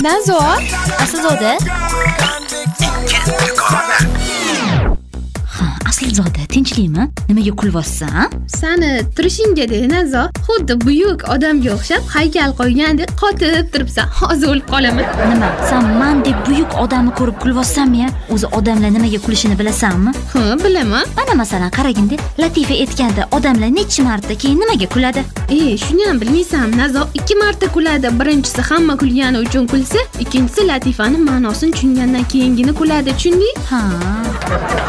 Nazo, Aslzoda? Ha, Aslzoda, tinchlikmi? Nimaga kulyapsan? seni turishingga-da Nazo, xuddi buyuk odamga o'xshab haykal qo'ygandek qotib turibsan. Hozir o'lib qolaman. Nima? Sen men deb buyuk odamni ko'rib kulyapsanmi? O'zi odamlar nimaga kulishini bilasanmi? Ha, bilaman. Mana masalan qaraganda, Latifa aytganda odamlar necha marta keyin nimaga kuladi? Shuni ham bilmaysanmi Nazo? 2 marta kuladi. Birinchisi hamma kulgani uchun kulsa, ikkinchisi Latifani ma'nosini tushungandan keyingina kuladi, tushunding? Ha.